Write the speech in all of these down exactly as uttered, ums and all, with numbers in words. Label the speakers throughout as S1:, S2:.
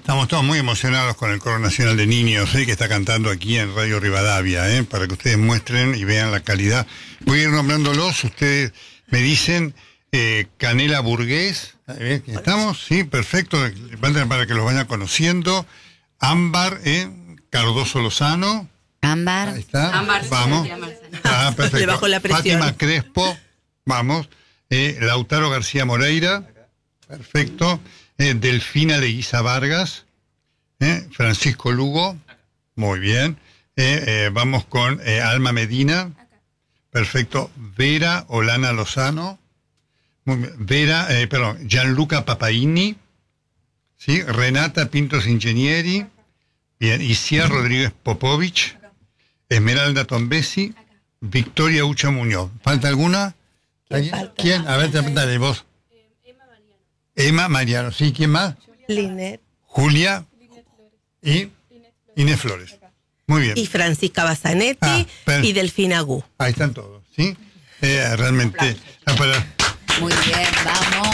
S1: Estamos todos muy emocionados con el Coro Nacional de Niños, ¿eh? que está cantando aquí en Radio Rivadavia, ¿eh? para que ustedes muestren y vean la calidad. Voy a ir nombrándolos, ustedes me dicen eh, Canela Burgués, ¿eh? ¿estamos? Sí, perfecto, para que los vayan conociendo. Ámbar, ¿eh? Cardoso Lozano.
S2: Ámbar.
S1: Ahí está,
S3: Ámbar,
S1: vamos.
S3: sí,
S1: Ah, perfecto.
S4: Le bajó la presión.
S1: Fátima Crespo, vamos. Eh, Lautaro García Moreira, perfecto. Eh, Delfina Leguiza Vargas, eh, Francisco Lugo, muy bien. Eh, eh, vamos con eh, Alma Medina, perfecto. Vera Olana Lozano, muy bien. Vera, eh, perdón, Gianluca Papaini, ¿sí? Renata Pintos Ingenieri, bien. Isia Rodríguez Popovich, Esmeralda Tombesi, Victoria Ucha Muñoz. ¿Falta alguna? ¿Alguien?
S4: Falta.
S1: ¿Quién? A ver, dale vos. Emma Mariano, ¿sí? ¿Quién más?
S4: Linet.
S1: Julia y Inés Flores. Muy bien.
S4: Y Francisca Basanetti
S1: Ah, pero-
S4: y Delfina Gu.
S1: Ahí están todos, ¿sí? Eh, realmente. ah, para-
S2: Muy bien, vamos.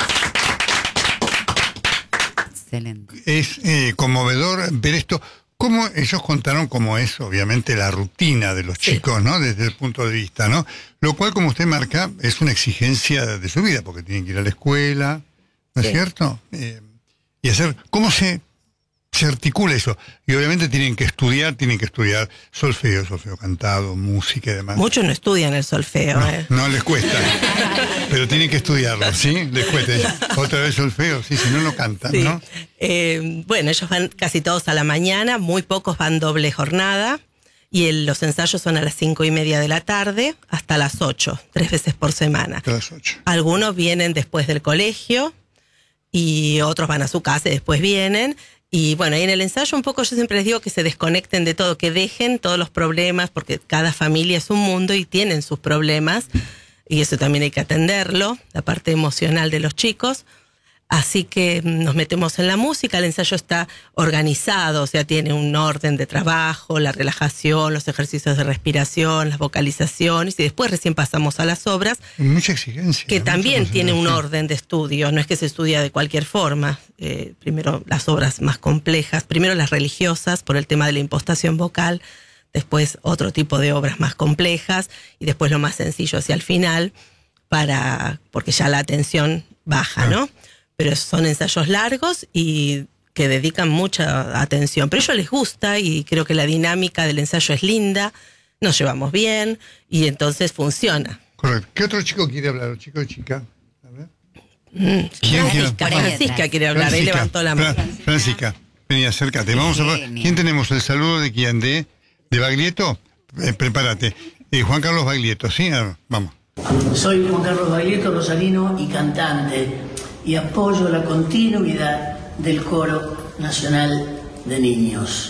S2: Excelente.
S1: es eh, conmovedor ver esto. Cómo ellos contaron cómo es, obviamente, la rutina de los
S4: Sí.
S1: chicos, ¿no? Desde el punto de vista, ¿no? Lo cual, como usted marca, es una exigencia de su vida, porque tienen que ir a la escuela, ¿no es
S4: Sí.
S1: cierto? Eh, y hacer, ¿cómo se, se articula eso? Y obviamente tienen que estudiar, tienen que estudiar solfeo, solfeo cantado, música y demás.
S4: Muchos no estudian el solfeo.
S1: No,
S4: ¿eh?
S1: no les cuesta, pero tienen que estudiarlo, ¿sí? Les cuesta. Otra vez solfeo, sí, si no, no cantan,
S4: Sí.
S1: ¿no?
S4: Eh, bueno, ellos van casi todos a la mañana, muy pocos van doble jornada. Y el- los ensayos son a las cinco y media de la tarde hasta las ocho, tres veces por semana.
S1: A las ocho.
S4: Algunos vienen después del colegio y otros van a su casa y después vienen. Y bueno, ahí en el ensayo un poco yo siempre les digo que se desconecten de todo, que dejen todos los problemas, porque cada familia es un mundo y tienen sus problemas. Y eso también hay que atenderlo, la parte emocional de los chicos. Así que nos metemos en la música, el ensayo está organizado, o sea, tiene un orden de trabajo, la relajación, los ejercicios de respiración, las vocalizaciones, y después recién pasamos a las obras,
S1: Mucha exigencia.
S4: que
S1: mucha
S4: también tiene un
S1: concentración.
S4: orden de estudio, no es que se estudia de cualquier forma. Eh, primero las obras más complejas, primero las religiosas por el tema de la impostación vocal, después otro tipo de obras más complejas y después lo más sencillo hacia el final, para porque ya la atención baja, ¿no? Pero son ensayos largos y que dedican mucha atención. Pero a ellos les gusta y creo que la dinámica del ensayo es linda, nos llevamos bien y entonces funciona.
S1: Correcto. ¿Qué otro chico quiere hablar? ¿Chico o chica? A ver.
S4: Mm,
S1: ¿Quién quiere?
S4: Francisca, Francisca quiere hablar, ahí levantó la mano.
S1: Fra- Francisca, vení, acércate. Vamos a ver.
S2: Genia.
S1: ¿Quién tenemos? ¿El saludo de quién? ¿De, de Baglietto? Eh, prepárate. Eh, Juan Carlos Baglietto, ¿sí? A ver, vamos.
S5: Soy Juan Carlos Baglietto, rosarino y cantante, y apoyo la continuidad del Coro Nacional de Niños.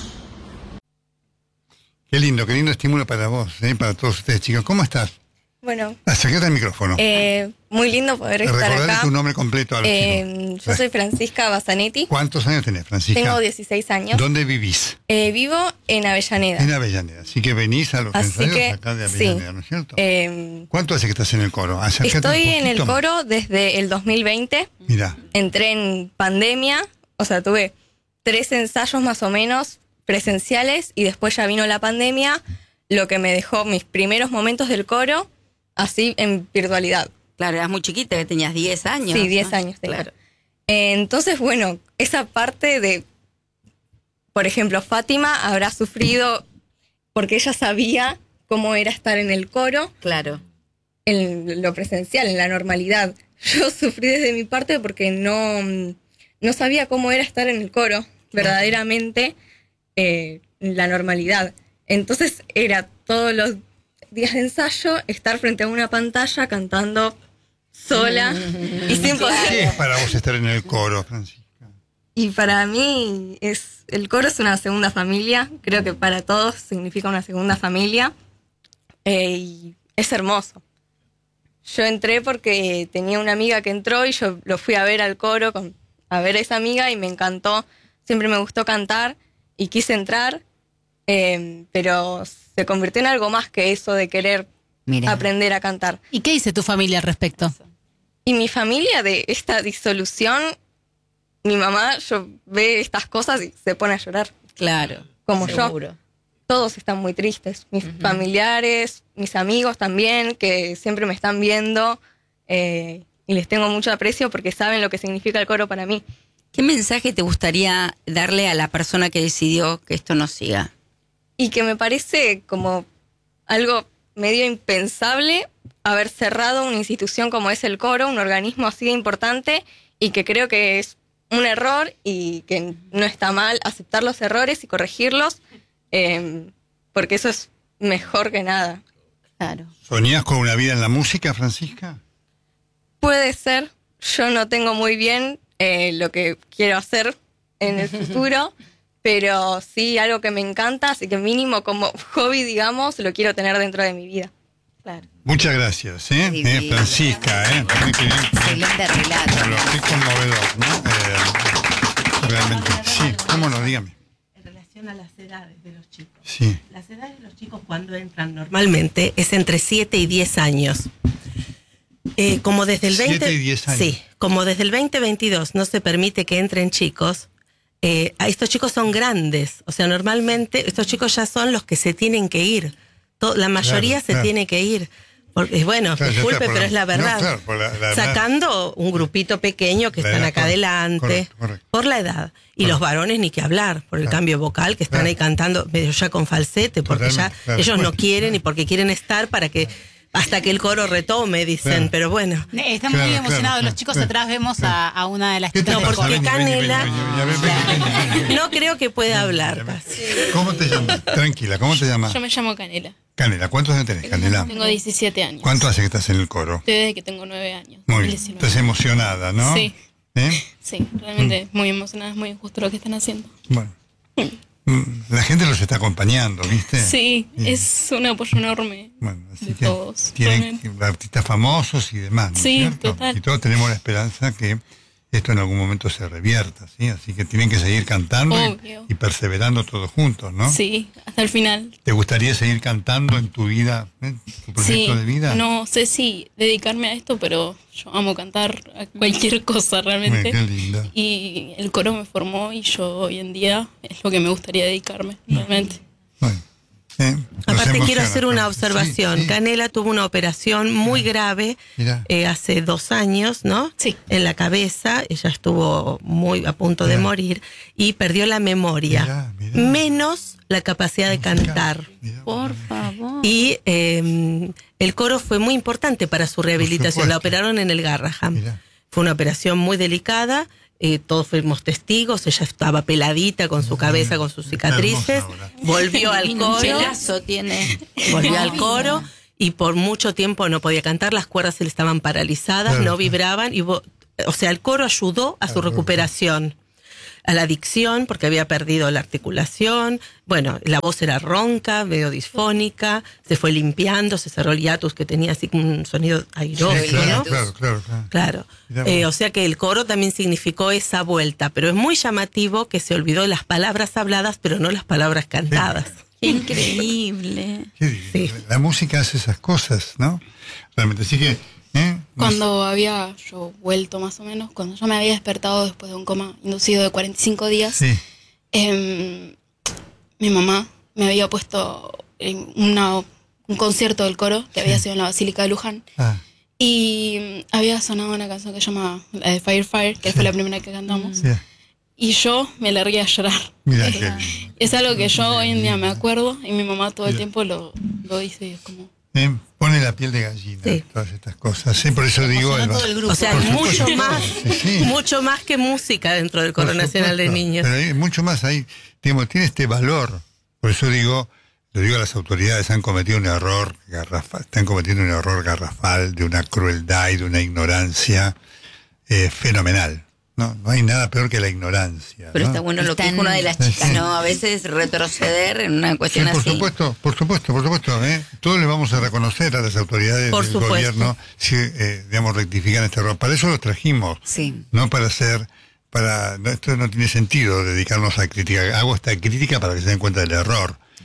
S1: Qué lindo, qué lindo estímulo para vos, ¿eh? Para todos ustedes, chicos. ¿Cómo estás?
S6: Bueno,
S1: Acércate al micrófono.
S6: eh, muy lindo poder estar
S1: Recordale
S6: acá.
S1: tu nombre completo a los
S6: Eh,
S1: chicos.
S6: yo soy Francisca Basanetti,
S1: ¿Cuántos años tenés, Francisca?
S6: tengo dieciséis años,
S1: ¿Dónde vivís?
S6: eh, vivo en Avellaneda.
S1: En Avellaneda. Así que venís a los
S6: Así
S1: ensayos
S6: que,
S1: acá de
S6: sí.
S1: Avellaneda, ¿no es cierto?
S6: Eh,
S1: ¿Cuánto hace que estás en el coro? Acércate
S6: estoy
S1: un
S6: en el
S1: poquito más.
S6: coro desde el dos mil veinte,
S1: Mirá,
S6: entré en pandemia, o sea, tuve tres ensayos más o menos presenciales y después ya vino la pandemia, lo que me dejó mis primeros momentos del coro así en virtualidad.
S2: Claro, eras muy chiquita, que tenías diez años.
S6: Sí, diez
S2: ¿no?
S6: años tengo.
S2: Claro.
S6: Eh, Entonces, bueno, esa parte de, por ejemplo, Fátima habrá sufrido porque ella sabía cómo era estar en el coro,
S2: Claro.
S6: en lo presencial, en la normalidad. Yo sufrí desde mi parte porque no, no sabía cómo era estar en el coro, verdaderamente, eh, en la normalidad. Entonces era todos los días de ensayo estar frente a una pantalla cantando sola y sin poder.
S1: ¿qué es para vos estar en el coro, Francisca?
S6: Y para mí es el coro es una segunda familia, creo que para todos significa una segunda familia, eh, y es hermoso. Yo entré porque tenía una amiga que entró y yo lo fui a ver al coro, con, a ver a esa amiga y me encantó, siempre me gustó cantar y quise entrar, eh, pero se convirtió en algo más que eso de querer
S2: Mira.
S6: aprender a cantar.
S3: ¿Y qué dice tu familia al respecto?
S6: Y mi familia de esta disolución mi mamá yo ve estas cosas y se pone a llorar.
S2: Claro.
S6: Como
S2: seguro.
S6: yo. Todos están muy tristes. Mis uh-huh. familiares, mis amigos también, que siempre me están viendo. Eh, y les tengo mucho aprecio porque saben lo que significa el coro para mí.
S2: ¿Qué mensaje te gustaría darle a la persona que decidió que esto no siga?
S6: Y que me parece como algo medio impensable haber cerrado una institución como es el coro, un organismo así de importante, y que creo que es un error y que no está mal aceptar los errores y corregirlos, eh, porque eso es mejor que nada.
S2: Claro.
S1: ¿Soñás con una vida en la música, Francisca?
S6: Puede ser. Yo no tengo muy bien eh, lo que quiero hacer en el futuro, pero sí algo que me encanta, así que mínimo como hobby, digamos, lo quiero tener dentro de mi vida. Claro.
S1: Muchas gracias, ¿eh? eh Francisca, ¿eh?
S2: Excelente relato.
S1: Bueno, qué conmovedor, ¿no? Eh, realmente. Sí, cómo no, dígame.
S4: En relación a las edades de los chicos.
S1: Sí.
S4: Las edades de los chicos cuando entran normalmente es entre siete y diez años. Eh, como desde el veinte,
S1: siete y diez años.
S4: Sí, como desde el veinte veintidós no se permite que entren chicos, eh, estos chicos son grandes, o sea, normalmente estos chicos ya son los que se tienen que ir, to, la mayoría
S1: claro,
S4: se
S1: claro.
S4: tiene que ir, porque bueno,
S1: claro,
S4: disculpe,
S1: está,
S4: pero
S1: la,
S4: es la verdad,
S1: no, claro, por la, la
S4: sacando un grupito pequeño que
S1: la
S4: están
S1: edad,
S4: acá
S1: correcto,
S4: adelante,
S1: correcto, correcto.
S4: por la edad, y
S1: Correcto.
S4: los varones ni que hablar, por el
S1: Claro.
S4: cambio vocal, que están
S1: Claro.
S4: ahí cantando medio ya con falsete, porque
S1: Totalmente,
S4: ya
S1: claro.
S4: ellos no
S1: Bueno,
S4: quieren
S1: claro.
S4: y porque quieren estar para que hasta que el coro retome, dicen,
S1: Claro.
S4: pero bueno.
S3: Están
S1: Claro,
S3: muy emocionados.
S1: claro,
S3: Los chicos
S1: claro.
S3: atrás vemos a, a una de las
S1: ¿Qué te
S3: chicas
S4: No,
S3: del
S1: pasa?
S4: porque
S3: coro.
S1: Vení, vení, vení,
S4: Canela-
S1: vení, a ver, vení, vení, vení.
S4: No creo que pueda hablar. Paz.
S1: ¿Cómo te llamas? Tranquila, ¿cómo te llamas?
S7: Yo me llamo Canela.
S1: Canela, ¿cuántos años tenés, Canela?
S7: Tengo diecisiete años.
S1: ¿Cuánto hace que estás en el coro?
S7: Desde que tengo nueve años.
S1: Muy bien,
S7: diecinueve.
S1: estás emocionada, ¿no?
S7: Sí.
S1: ¿Eh?
S7: Sí, realmente muy emocionada. Es muy injusto lo que están haciendo.
S1: Bueno. Mm, La gente los está acompañando, ¿viste?
S7: Sí,
S1: Bien.
S7: es un apoyo enorme.
S1: Bueno, así
S7: de
S1: que
S7: todos,
S1: tienen
S7: realmente.
S1: artistas famosos y demás, ¿no es
S7: Sí,
S1: cierto?
S7: total.
S1: Y todos tenemos la esperanza que esto en algún momento se revierta, ¿sí? Así que tienen que seguir cantando y,
S7: Obvio.
S1: y perseverando todos juntos, ¿no?
S7: Sí, hasta el final.
S1: ¿Te gustaría seguir cantando en tu vida, en tu proyecto
S7: Sí,
S1: de vida?
S7: no sé si dedicarme a esto, pero yo amo cantar a cualquier cosa
S1: Bueno,
S7: realmente.
S1: qué linda.
S7: Y el coro me formó y yo hoy en día es lo que me gustaría dedicarme, realmente.
S1: Bueno, ¿eh? Nos
S4: Aparte quiero
S1: emociona,
S4: hacer una
S1: ¿no?
S4: observación.
S1: Sí, sí.
S4: Canela tuvo una operación muy grave
S1: Mirá.
S4: eh, hace dos años, ¿no?
S7: Sí.
S4: En la cabeza, ella estuvo muy a punto de
S1: Mirá.
S4: morir y perdió la memoria,
S1: Mirá, mirá.
S4: menos la capacidad de cantar.
S1: Mirá,
S2: Por
S1: bueno.
S2: favor.
S4: Y eh, el coro fue muy importante para su rehabilitación.
S1: supuesto.
S4: La operaron en el Garraham.
S1: Mirá.
S4: Fue una operación muy delicada. Eh, todos fuimos testigos. Ella estaba peladita con su cabeza, con sus cicatrices.
S1: Hermosa ahora.
S4: Volvió al
S2: Un
S4: coro.
S2: pelazo tiene.
S4: Volvió al coro y por mucho tiempo no podía cantar. Las cuerdas se le estaban paralizadas,
S1: Claro,
S4: no
S1: claro.
S4: vibraban. Y vo- o sea, el coro ayudó a su recuperación. A la dicción, porque había perdido la articulación. Bueno, la voz era ronca, medio disfónica. Se fue limpiando, se cerró el hiatus que tenía así como un sonido airoso,
S1: Sí, claro,
S4: ¿no?
S1: claro, claro, claro.
S4: Claro.
S1: Mirá
S4: Eh,
S1: vos.
S4: o sea que el coro también significó esa vuelta, pero es muy llamativo que se olvidó de las palabras habladas, pero no las palabras cantadas.
S2: Qué increíble.
S1: Qué divino.
S4: Sí.
S1: La música hace esas cosas, ¿no? Realmente, así que... ¿eh?
S7: Cuando había yo vuelto más o menos, cuando yo me había despertado después de un coma inducido de cuarenta y cinco días,
S1: Sí.
S7: eh, mi mamá me había puesto en una, un concierto del coro que había sido en la Basílica de Luján
S1: Ah,
S7: y mm, había sonado una canción que se llama la de Fire Fire, que fue la primera que cantamos,
S1: sí.
S7: y yo me largué a llorar.
S1: Mira
S7: Eh,
S1: qué lindo.
S7: es algo que yo hoy en día me acuerdo y mi mamá todo el tiempo lo, lo dice y es como...
S1: ¿Eh? Pone la piel de gallina,
S4: Sí.
S1: todas estas cosas. Sí, por eso digo... el-
S3: todo el grupo.
S4: O sea,
S1: Por
S4: hay mucho
S1: supuesto.
S4: más,
S1: Sí, sí.
S4: mucho más que música dentro del Coro
S1: Por
S4: Nacional de
S1: supuesto.
S4: Niños.
S1: Pero hay mucho más ahí. Digamos, tiene este valor. Por eso digo, lo digo a las autoridades, han cometido un error garrafal, están cometiendo un error garrafal de una crueldad y de una ignorancia eh, fenomenal. No, no hay nada peor que la ignorancia.
S2: Pero
S1: ¿no?
S2: está bueno lo que
S4: Están-
S2: dijo una de las chicas,
S1: Sí.
S2: ¿no? A veces retroceder en una
S1: Sí,
S2: cuestión
S1: por
S2: así.
S1: supuesto, por supuesto, por supuesto. ¿eh? Todos le vamos a reconocer a las autoridades
S4: Por
S1: del
S4: supuesto.
S1: gobierno si, eh, digamos, rectifican este error. Para eso los trajimos,
S2: Sí.
S1: no para hacer, para, no, esto no tiene sentido dedicarnos a crítica. Hago esta crítica para que se den cuenta del error.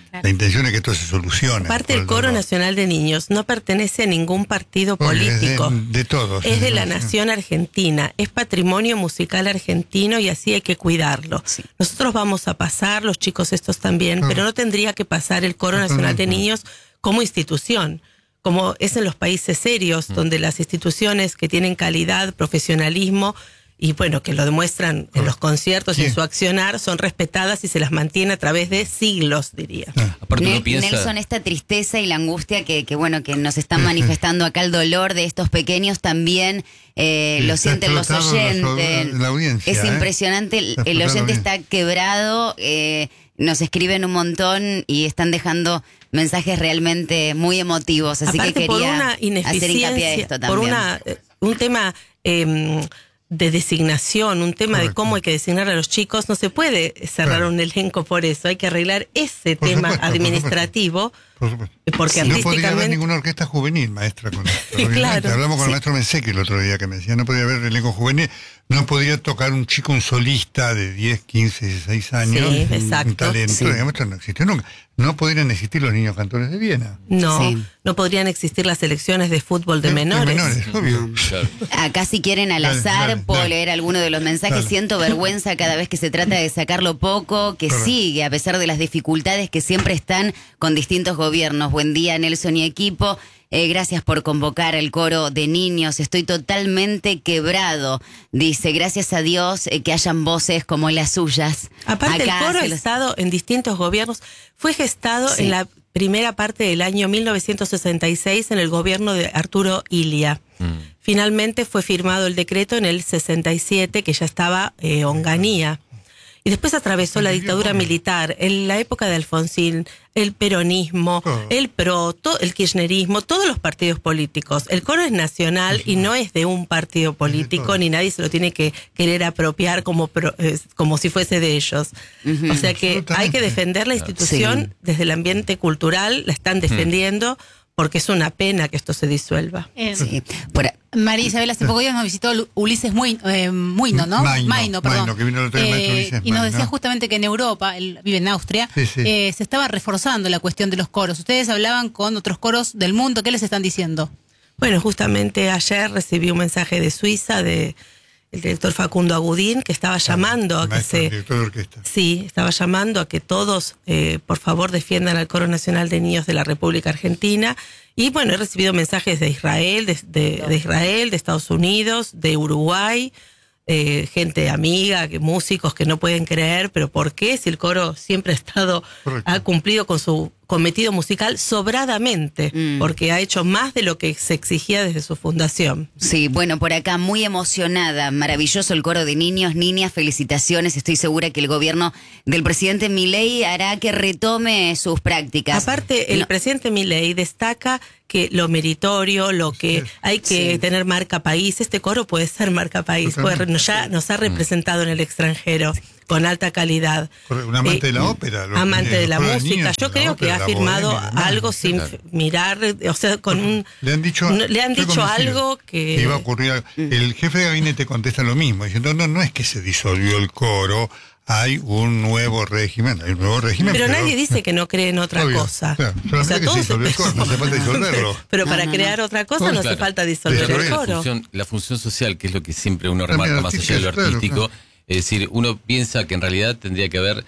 S6: Claro.
S1: La intención es que esto se solucione.
S4: Aparte, el Coro Nacional de Niños no pertenece a ningún partido político.
S1: Es de, de todos.
S4: Es de la nación argentina, es patrimonio musical argentino y así hay que cuidarlo.
S2: Sí.
S4: Nosotros vamos a pasar, los chicos estos también,
S1: Claro.
S4: pero no tendría que pasar el Coro Nacional de Niños como institución, como es en los países serios, donde las instituciones que tienen calidad, profesionalismo, y bueno, que lo demuestran en los conciertos y
S1: Sí.
S4: en su accionar, son respetadas y se las mantiene a través de siglos, diría.
S3: Aparte uno
S2: Ne-
S3: piensa...
S2: Nelson, esta tristeza y la angustia que, que bueno, que nos están manifestando acá, el dolor de estos pequeños también eh,
S1: Sí,
S2: lo
S1: está
S2: sienten los
S1: explotado la-
S2: oyentes.
S1: la audiencia,
S2: es
S1: ¿eh?
S2: impresionante, el,
S1: Está
S2: el
S1: explotado
S2: oyente
S1: la
S2: está quebrado, eh, nos escriben un montón y están dejando mensajes realmente muy emotivos, así
S4: Aparte,
S2: que
S4: por
S2: quería
S4: una
S2: hacer hincapié a
S4: ineficiencia,
S2: esto también.
S4: por una, eh, un tema eh, de designación, un tema de
S1: Correcto.
S4: cómo hay que designar a los chicos, no se puede cerrar
S1: Claro.
S4: un elenco por eso, hay que arreglar ese
S1: Por
S4: tema
S1: supuesto, por
S4: administrativo,
S1: Por supuesto.
S4: porque
S1: No podría haber
S4: artísticamente...
S1: ninguna orquesta juvenil, maestra, con esto. obviamente.
S4: Claro,
S1: Hablamos con
S4: sí.
S1: el maestro Menseque el otro día que me decía, no podría haber elenco juvenil, no podría tocar un chico, un solista de diez, quince, dieciséis años,
S4: Sí,
S1: un-
S4: exacto.
S1: un talento,
S2: Sí.
S1: digamos, esto no existió nunca. No podrían existir los niños cantores de Viena.
S4: No,
S2: Sí.
S4: no podrían existir las selecciones de fútbol de menores.
S1: obvio.
S3: Claro.
S2: Acá si quieren al
S1: Dale,
S2: azar
S1: dale,
S2: puedo
S1: dale.
S2: leer alguno de los mensajes.
S1: Dale.
S2: Siento vergüenza cada vez que se trata de sacarlo poco, que
S1: Correcto.
S2: sigue a pesar de las dificultades que siempre están con distintos gobiernos. Buen día, Nelson y equipo. Eh, gracias por convocar al coro de niños. Estoy totalmente quebrado. Dice, gracias a Dios eh, que hayan voces como las suyas.
S4: Aparte,
S2: Acá
S4: el coro ha
S2: se los-
S4: estado en distintos gobiernos. Fue gestado
S2: Sí.
S4: en la primera parte del año mil novecientos sesenta y seis en el gobierno de Arturo Illia. Finalmente fue firmado el decreto en el sesenta y siete, que ya estaba eh, Onganía. Y después atravesó la dictadura militar, en la época de Alfonsín, el peronismo,
S1: Oh.
S4: el PRO, to- el kirchnerismo, todos los partidos políticos. El coro es nacional y no es de un partido político,
S1: todo.
S4: ni nadie se lo tiene que querer apropiar como, pro- eh, como si fuese de ellos. O sea que hay
S1: Absolutamente.
S4: que defender la institución
S2: Sí.
S4: desde el ambiente cultural, la están defendiendo porque es una pena que esto se disuelva.
S8: Eh,
S2: Sí, por a-
S8: María Isabel, hace poco días nos visitó Lu- Ulises Muy, eh, Muino, ¿no?
S1: Maino,
S8: perdón.
S1: Maino, que vino el otro día el maestro Ulises
S8: y nos
S1: Maino.
S8: decía justamente que en Europa, él vive en Austria,
S1: Sí, sí.
S8: eh, se estaba reforzando la cuestión de los coros. Ustedes hablaban con otros coros del mundo, ¿qué les están diciendo?
S4: Bueno, justamente ayer recibí un mensaje de Suiza de el director Facundo Agudín, que estaba llamando a
S1: El
S4: que
S1: maestro,
S4: se...
S1: el director de orquesta.
S4: Sí, estaba llamando a que todos, eh, por favor, defiendan al Coro Nacional de Niños de la República Argentina. Y bueno, he recibido mensajes de Israel, de, de- de Israel, de Estados Unidos, de Uruguay, eh, gente amiga, que, músicos que no pueden creer, pero ¿por qué? Si el coro siempre ha estado,
S1: Correcto.
S4: ha cumplido con su cometido musical sobradamente,
S2: Mm.
S4: porque ha hecho más de lo que se exigía desde su fundación.
S2: Sí, bueno, por acá muy emocionada, maravilloso el coro de niños, niñas, felicitaciones, estoy segura que el gobierno del presidente Milei hará que retome sus prácticas.
S4: Aparte, el
S2: No-
S4: presidente Milei destaca que lo meritorio, lo que hay que
S2: Sí.
S4: tener marca país, este coro puede ser marca país, puede-
S1: Totalmente.
S4: nos, ya nos ha representado en el extranjero con alta calidad.
S1: Correcto, un amante
S4: Eh,
S1: de la ópera. los-
S4: Amante de la
S1: los coros
S4: música.
S1: niños,
S4: Yo
S1: la
S4: creo
S1: ópera,
S4: que ha
S1: la
S4: firmado
S1: bohemia y demás.
S4: algo sin
S3: Claro.
S4: f- mirar, o sea, con un...
S1: Le han dicho,
S4: no- le han
S1: estoy
S4: dicho
S1: convencido
S4: algo que...
S1: iba a ocurrir. algo. El jefe de gabinete contesta lo mismo, diciendo, no, no es que se disolvió el coro, hay un nuevo régimen, hay un nuevo régimen.
S4: Pero nadie dice que no cree en otra
S1: Obvio,
S4: cosa.
S1: claro, solamente que se disolvió el coro, no hace falta disolverlo.
S4: Pero
S2: No,
S4: para
S2: no,
S4: crear otra cosa
S1: Claro.
S4: no hace falta disolver
S1: Disolver
S4: el
S1: el
S3: la
S4: coro.
S3: función, la función social, que es lo que siempre uno
S1: También
S3: remarca más allá de lo
S1: artística, claro,
S3: artístico,
S1: claro.
S3: es decir, uno piensa que en realidad tendría que haber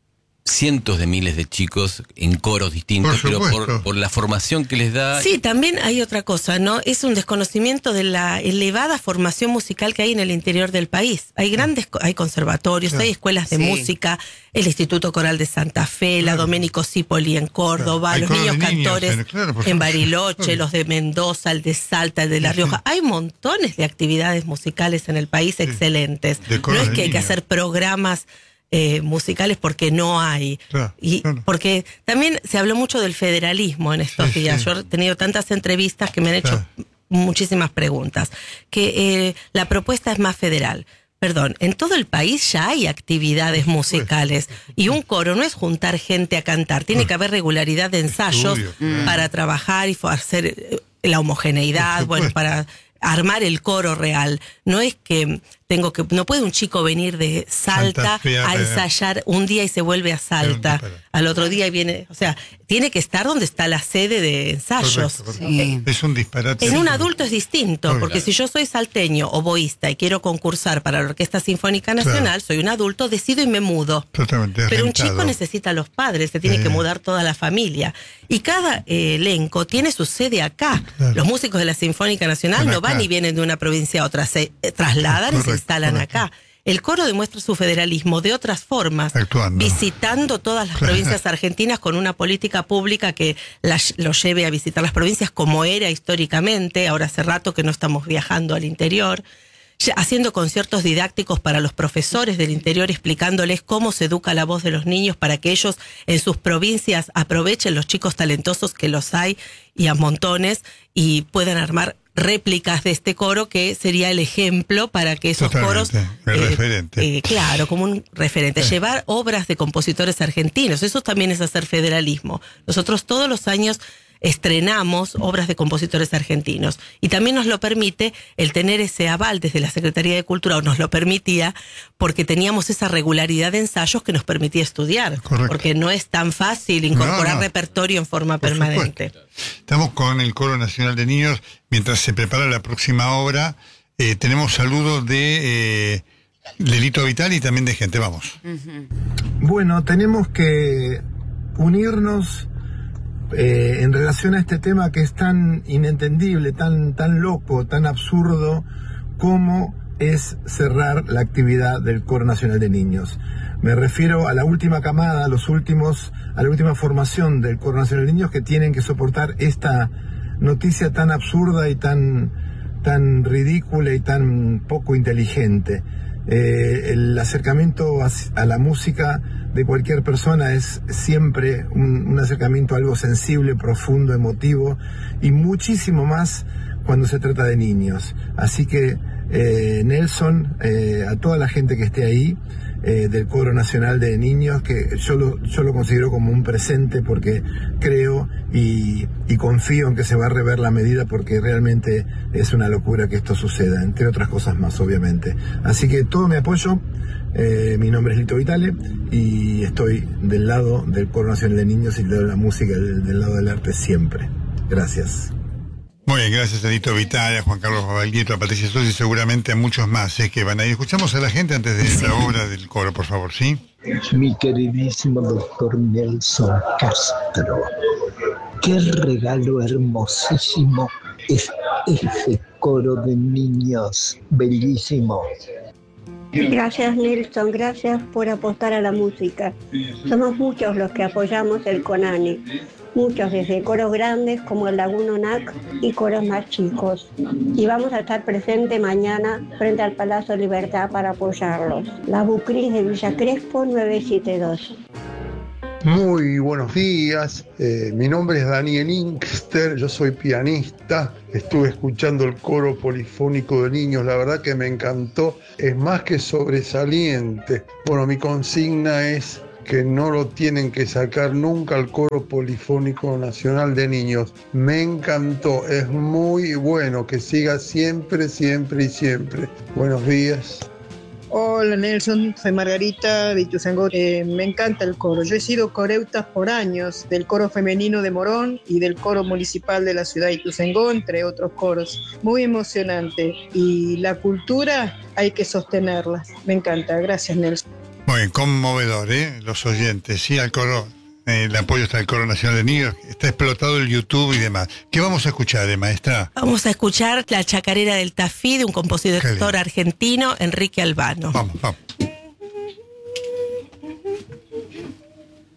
S3: cientos de miles de chicos en coros distintos,
S1: Por
S3: pero por,
S1: supuesto.
S3: por la formación que les da.
S4: Sí, también hay otra cosa, ¿no? Es un desconocimiento de la elevada formación musical que hay en el interior del país. Hay grandes, co- hay conservatorios,
S1: Claro.
S4: hay escuelas de
S2: Sí.
S4: música, el Instituto Coral de Santa Fe, la
S1: Claro.
S4: Domenico Cipoli en Córdoba,
S1: Claro. Hay
S4: los
S1: coros
S4: niños
S1: de niños,
S4: cantores
S1: en- claro, por
S4: en
S1: supuesto.
S4: Bariloche,
S1: Obvio.
S4: los de Mendoza, el de Salta, el de La
S1: Sí,
S4: Rioja.
S1: sí.
S4: Hay montones de actividades musicales en el país excelentes.
S1: De
S4: No
S1: coros
S4: es
S1: de
S4: que hay que
S1: niños.
S4: hacer programas eh, musicales porque no hay.
S1: Claro,
S4: y
S1: claro.
S4: porque también se habló mucho del federalismo en estos
S1: Sí,
S4: días.
S1: sí.
S4: Yo he tenido tantas entrevistas que me han hecho
S1: Claro.
S4: muchísimas preguntas. Que eh, la propuesta es más federal. Perdón, en todo el país ya hay actividades musicales y un coro no es juntar gente a cantar, tiene que haber regularidad de ensayos
S1: Estudio, claro.
S4: para trabajar y hacer eh, la homogeneidad,
S1: Por
S4: bueno,
S1: supuesto.
S4: para armar el coro real. No es que tengo que, no puede un chico venir de Salta,
S1: Santa Fe a-
S4: a ensayar un día y se vuelve a Salta, al otro día y viene, o sea, tiene que estar donde está la sede de ensayos.
S1: Correcto, correcto.
S2: Sí.
S1: Es un disparate.
S4: En un adulto es distinto,
S1: Claro.
S4: porque si yo soy salteño, oboísta y quiero concursar para la Orquesta Sinfónica Nacional,
S1: Claro.
S4: soy un adulto, decido y me mudo.
S1: Totalmente
S4: Pero un
S1: rentado.
S4: chico necesita a los padres, se tiene
S1: Eh.
S4: que mudar toda la familia. Y cada eh, elenco tiene su sede acá.
S1: Claro.
S4: Los músicos de la Sinfónica Nacional
S1: Están
S4: no van
S1: acá.
S4: y vienen de una provincia a otra, se eh, trasladan y se
S1: Correcto,
S4: instalan
S1: correcto.
S4: acá. El coro demuestra su federalismo de otras formas,
S1: Actuando.
S4: visitando todas las
S1: Claro.
S4: provincias argentinas con una política pública que las- lo lleve a visitar las provincias como era históricamente. Ahora hace rato que no estamos viajando al interior. Ya- haciendo conciertos didácticos para los profesores del interior, explicándoles cómo se educa la voz de los niños para que ellos en sus provincias aprovechen los chicos talentosos que los hay y a montones y puedan armar réplicas de este coro que sería el ejemplo para que esos
S1: Totalmente,
S4: coros...
S1: el referente.
S4: eh, claro, como un referente.
S1: Eh.
S4: Llevar obras de compositores argentinos, eso también es hacer federalismo. Nosotros todos los años estrenamos obras de compositores argentinos y también nos lo permite el tener ese aval desde la Secretaría de Cultura, o nos lo permitía porque teníamos esa regularidad de ensayos que nos permitía estudiar,
S1: Correcto.
S4: porque no es tan fácil incorporar
S1: No, no.
S4: repertorio en forma
S1: Por
S4: permanente.
S1: Estamos con el Coro Nacional de Niños. Mientras se prepara la próxima obra, eh, tenemos saludos de eh, Lelito Vital y también de gente. Vamos.
S9: Bueno, tenemos que unirnos eh, en relación a este tema que es tan inentendible, tan, tan loco, tan absurdo, como es cerrar la actividad del Coro Nacional de Niños. Me refiero a la última camada, a los últimos, a la última formación del Coro Nacional de Niños que tienen que soportar esta noticia tan absurda y tan, tan ridícula y tan poco inteligente. Eh, el acercamiento a, a la música de cualquier persona es siempre un, un acercamiento a algo sensible, profundo, emotivo y muchísimo más cuando se trata de niños. Así que eh, Nelson, eh, a toda la gente que esté ahí, eh, del Coro Nacional de Niños, que yo lo, yo lo considero como un presente porque creo y, y confío en que se va a rever la medida, porque realmente es una locura que esto suceda, entre otras cosas más, obviamente. Así que todo mi apoyo. Eh, mi nombre es Lito Vitale y estoy del lado del Coro Nacional de Niños y del lado de la música, del, del lado del arte siempre. Gracias.
S1: Muy bien, gracias a Lito Vital, a Juan Carlos Babaglieto, a Patricia Sosa y seguramente a muchos más eh, que van a ir. Escuchamos a la gente antes de la obra del coro, por favor, ¿sí?
S10: Mi queridísimo doctor Nelson Castro, qué regalo hermosísimo es ese coro de niños, bellísimo.
S11: Gracias Nelson, gracias por apostar a la música. Somos muchos los que apoyamos el CONANI, muchos desde coros grandes como el Laguna N A C y coros más chicos. Y vamos a estar presentes mañana frente al Palacio Libertad para apoyarlos. La Bucris de Villa Crespo nueve siete dos.
S12: Muy buenos días, eh, mi nombre es Daniel Inkster, yo soy pianista, estuve escuchando el coro polifónico de niños, la verdad que me encantó, es más que sobresaliente. Bueno, mi consigna es que no lo tienen que sacar nunca al Coro Polifónico Nacional de Niños. Me encantó, es muy bueno, que siga siempre, siempre y siempre. Buenos días.
S13: Hola Nelson, soy Margarita de Ituzaingó. Eh, me encanta el coro. Yo he sido coreuta por años del coro femenino de Morón y del coro municipal de la ciudad de Ituzaingó, entre otros coros. Muy emocionante. Y la cultura hay que sostenerla. Me encanta. Gracias Nelson.
S1: Muy bien, conmovedor, ¿eh? Los oyentes, sí, al coro. Eh, el apoyo está del Coro Nacional de Niños, está explotado el YouTube y demás. ¿Qué vamos a escuchar, eh, maestra?
S4: Vamos a escuchar la chacarera del Tafí de un compositor argentino, Enrique Albano.
S1: Vamos, vamos.